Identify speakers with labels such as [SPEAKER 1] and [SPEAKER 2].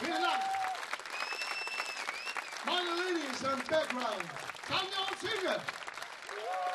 [SPEAKER 1] Vielen Dank. Meine Ladies im Background, kann ihr uns singen?